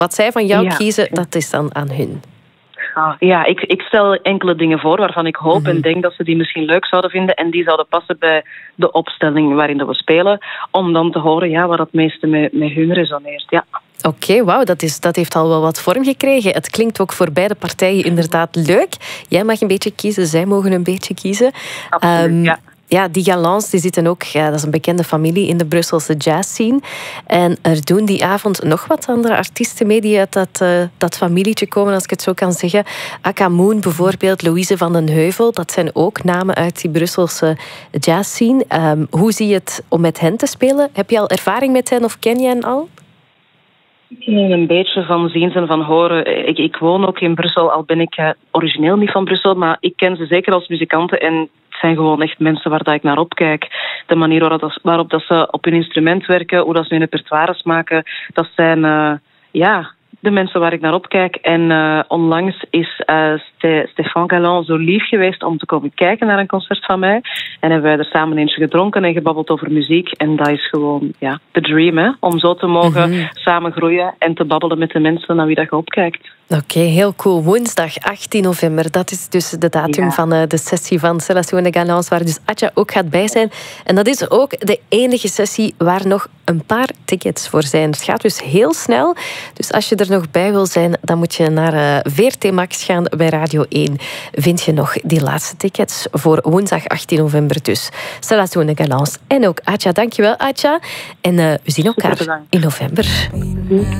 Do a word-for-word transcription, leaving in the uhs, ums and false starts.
Wat zij van jou Ja. kiezen, dat is dan aan hun. Ah, ja, ik, ik stel enkele dingen voor waarvan ik hoop Mm-hmm. en denk dat ze die misschien leuk zouden vinden en die zouden passen bij de opstelling waarin dat we spelen, om dan te horen ja, wat het meeste met, met hun resoneert. Ja. Oké, okay, wauw, dat, is, dat heeft al wel wat vorm gekregen. Het klinkt ook voor beide partijen inderdaad leuk. Jij mag een beetje kiezen, zij mogen een beetje kiezen. Absoluut, um, ja. Ja, die Galants die zitten ook, ja, dat is een bekende familie in de Brusselse jazzscene. En er doen die avond nog wat andere artiesten mee die uit dat, uh, dat familietje komen, als ik het zo kan zeggen. Aka Moon bijvoorbeeld, Louise van den Heuvel, dat zijn ook namen uit die Brusselse jazzscene. Um, hoe zie je het om met hen te spelen? Heb je al ervaring met hen of ken je hen al? Een beetje van zien en van horen. Ik, ik woon ook in Brussel, al ben ik uh, origineel niet van Brussel, maar ik ken ze zeker als muzikanten en het zijn gewoon echt mensen waar dat ik naar opkijk. De manier waarop, dat, waarop dat ze op hun instrument werken, hoe dat ze hun repertoires maken, dat zijn uh, ja, de mensen waar ik naar opkijk. En uh, onlangs is uh, Ste- Stéphane Galland zo lief geweest om te komen kijken naar een concert van mij. En hebben wij er samen eentje gedronken en gebabbeld over muziek. En dat is gewoon ja, de dream, hè? Om zo te mogen mm-hmm. samen groeien en te babbelen met de mensen naar wie dat je opkijkt. Oké, okay, heel cool. Woensdag achttien november, dat is dus de datum ja. van uh, de sessie van Célation de Galants, waar dus Atja ook gaat bij zijn. En dat is ook de enige sessie waar nog een paar tickets voor zijn. Het gaat dus heel snel. Dus als je er nog bij wil zijn, dan moet je naar uh, V R T Max gaan bij Radio één. Vind je nog die laatste tickets voor woensdag achttien november dus. Célation de Galants en ook Atja. Dankjewel, Atja. En uh, we zien elkaar in november.